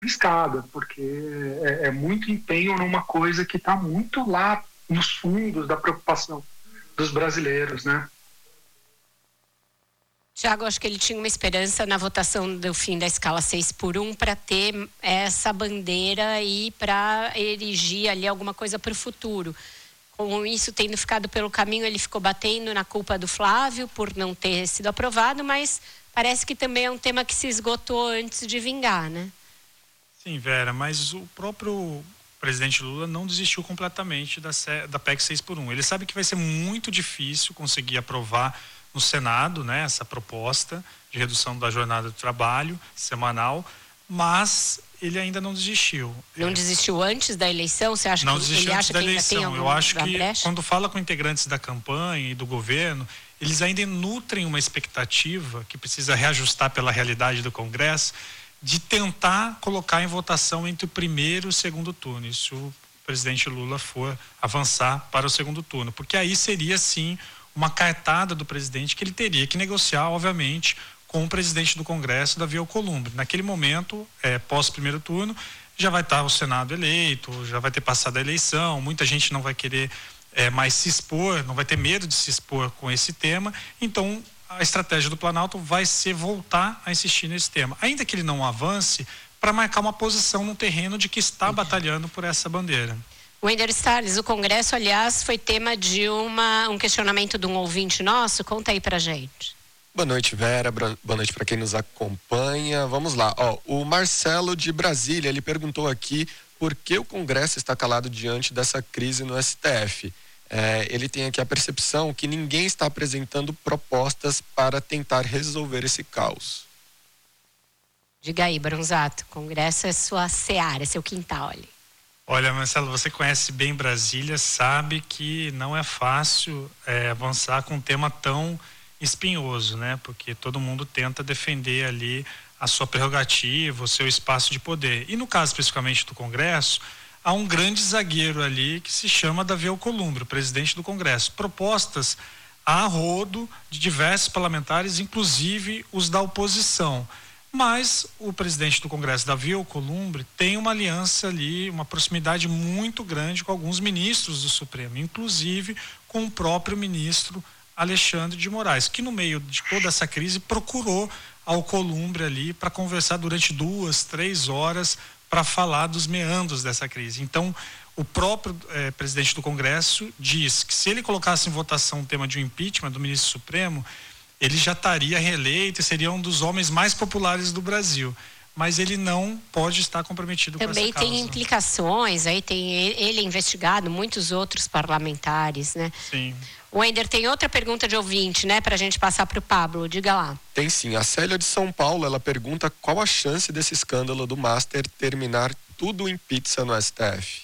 arriscada, porque é muito empenho numa coisa que está muito lá nos fundos da preocupação dos brasileiros, né? Tiago, acho que ele tinha uma esperança na votação do fim da escala 6x1 para ter essa bandeira e para erigir ali alguma coisa para o futuro. Com isso tendo ficado pelo caminho, ele ficou batendo na culpa do Flávio por não ter sido aprovado, mas parece que também é um tema que se esgotou antes de vingar, né? Sim, Vera, mas o próprio presidente Lula não desistiu completamente da PEC 6x1. Ele sabe que vai ser muito difícil conseguir aprovar no Senado, né, essa proposta de redução da jornada do trabalho semanal, mas ele ainda não desistiu. Não desistiu antes da eleição? Você acha não que desistiu ele antes acha da que eleição? ainda tem Eu acho que brecha? Quando fala com integrantes da campanha e do governo, eles ainda nutrem uma expectativa que precisa reajustar pela realidade do Congresso, de tentar colocar em votação entre o primeiro e o segundo turno. E se o presidente Lula for avançar para o segundo turno, porque aí seria sim uma cartada do presidente que ele teria que negociar, obviamente, com o presidente do Congresso, Davi Alcolumbre. Naquele momento, pós primeiro turno, já vai estar o Senado eleito, já vai ter passado a eleição, muita gente não vai querer mais se expor, não vai ter medo de se expor com esse tema, então a estratégia do Planalto vai ser voltar a insistir nesse tema, ainda que ele não avance, para marcar uma posição no terreno de que está batalhando por essa bandeira. Wender Salles, o Congresso, aliás, foi tema de um questionamento de um ouvinte nosso. Conta aí pra gente. Boa noite, Vera. Boa noite para quem nos acompanha. Vamos lá. O Marcelo de Brasília, ele perguntou aqui por que o Congresso está calado diante dessa crise no STF. Ele tem aqui a percepção que ninguém está apresentando propostas para tentar resolver esse caos. Diga aí, Bronzato, o Congresso é sua seara, é seu quintal ali. Olha, Marcelo, você conhece bem Brasília, sabe que não é fácil avançar com um tema tão espinhoso, né? Porque todo mundo tenta defender ali a sua prerrogativa, o seu espaço de poder. E no caso especificamente do Congresso, há um grande zagueiro ali que se chama Davi Alcolumbre, presidente do Congresso. Propostas a rodo de diversos parlamentares, inclusive os da oposição. Mas o presidente do Congresso, Davi Alcolumbre, tem uma aliança ali, uma proximidade muito grande com alguns ministros do Supremo, inclusive com o próprio ministro Alexandre de Moraes, que no meio de toda essa crise procurou Alcolumbre ali para conversar durante 2-3 horas para falar dos meandros dessa crise. Então, o próprio presidente do Congresso diz que se ele colocasse em votação o tema de um impeachment do ministro Supremo, ele já estaria reeleito e seria um dos homens mais populares do Brasil. Mas ele não pode estar comprometido com essa causa. Também tem implicações, aí tem ele investigado, muitos outros parlamentares, né? Sim. Wender, tem outra pergunta de ouvinte, né? Pra gente passar pro Pablo, diga lá. Tem sim, a Célia de São Paulo, ela pergunta qual a chance desse escândalo do Master terminar tudo em pizza no STF.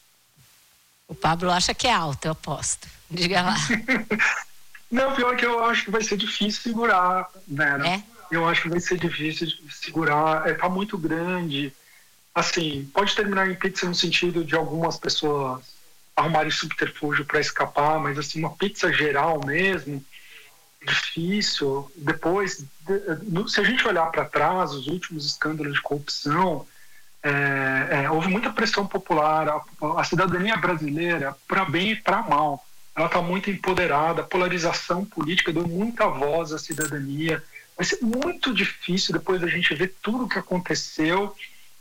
O Pablo acha que é alto, eu aposto. Diga lá. Não, pior que eu acho que vai ser difícil segurar, né? Eu acho que vai ser difícil de segurar, tá muito grande. Assim, pode terminar em pizza no sentido de algumas pessoas arrumarem subterfúgio para escapar, mas assim, uma pizza geral mesmo, difícil. Depois, se a gente olhar para trás, os últimos escândalos de corrupção, houve muita pressão popular, a cidadania brasileira, para bem e para mal, ela está muito empoderada, a polarização política deu muita voz à cidadania. Vai ser muito difícil depois da gente ver tudo o que aconteceu,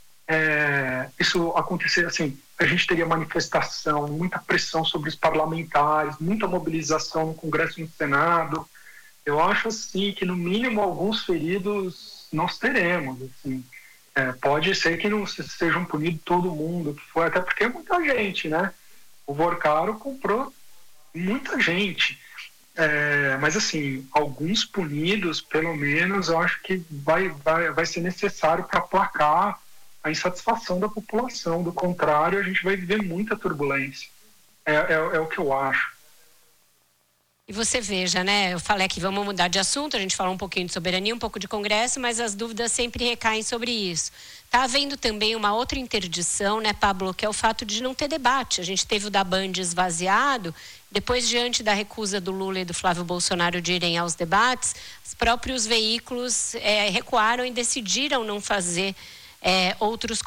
isso acontecer, assim, a gente teria manifestação, muita pressão sobre os parlamentares, muita mobilização no Congresso e no Senado. Eu acho, assim, que no mínimo alguns feridos nós teremos, assim. Pode ser que não sejam punidos todo mundo, que foi, até porque é muita gente, né? O Vorcaro comprou muita gente. Mas assim, alguns punidos, pelo menos, eu acho que vai ser necessário para aplacar a insatisfação da população. Do contrário, a gente vai viver muita turbulência. É o que eu acho. E você veja, né? Eu falei aqui, vamos mudar de assunto, a gente falou um pouquinho de soberania, um pouco de Congresso, mas as dúvidas sempre recaem sobre isso. Está havendo também uma outra interdição, né, Pablo, que é o fato de não ter debate. A gente teve o da Band esvaziado, depois, diante da recusa do Lula e do Flávio Bolsonaro de irem aos debates, os próprios veículos recuaram e decidiram não fazer outros